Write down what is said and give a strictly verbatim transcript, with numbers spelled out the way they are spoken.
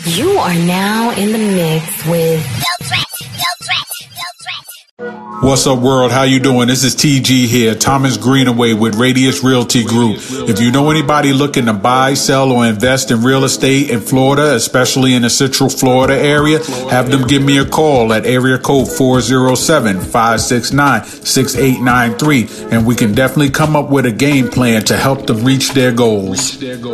You are now in the mix with Bill Threat, Bill Threat, Bill Threat. What's up, world? How you doing? This is T G here, Thomas Greenaway with Radius Realty Group. If you know anybody looking to buy, sell, or invest in real estate in Florida, especially in the Central Florida area, have them give me a call at area code four oh seven, five six nine, six eight nine three, and we can definitely come up with a game plan to help them reach their goals.